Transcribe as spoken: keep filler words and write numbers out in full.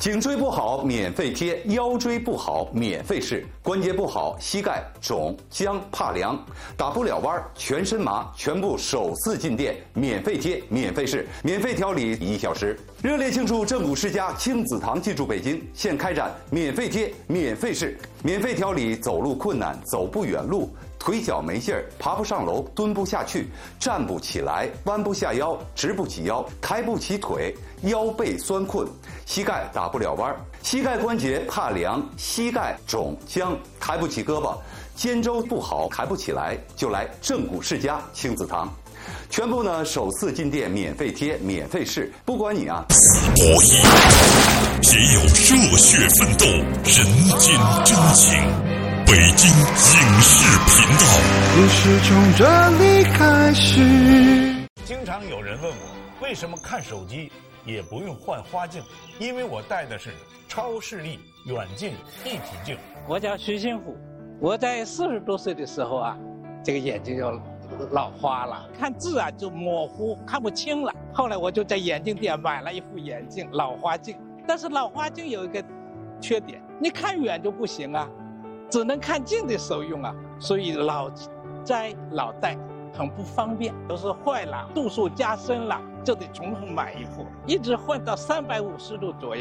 颈椎不好免费贴，腰椎不好免费试，关节不好膝盖肿僵怕凉，打不了弯全身麻，全部首次进店免费贴免费试，免费调理一小时。热烈庆祝正骨世家亲子堂进驻北京，现开展免费贴免费试，免费调理走路困难、走不远路、腿脚没劲儿、爬不上楼、蹲不下去、站不起来、弯不下腰、直不起腰、抬不起腿、腰背酸困、膝盖打不了弯、膝盖关节怕凉、膝盖肿僵、抬不起胳膊、肩周不好抬不起来，就来正骨世家亲子堂。全部呢首次进店免费贴免费试，不管你啊博弈，也有热血奋斗，人间真情。北京影视频道， 故事从这里开始。 经常有人问我，为什么看手机也不用换花镜？因为我戴的是超视力远近一体镜。 我叫徐新虎，我在四十多岁的时候啊，这个眼睛就老花了，看字啊就模糊，看不清了。后来我就在眼镜店买了一副眼镜，老花镜。但是老花镜有一个缺点，你看远就不行啊，只能看近的时候用啊，所以老摘老戴很不方便。都是坏了，度数加深了，就得重新买一副，一直换到三百五十度左右。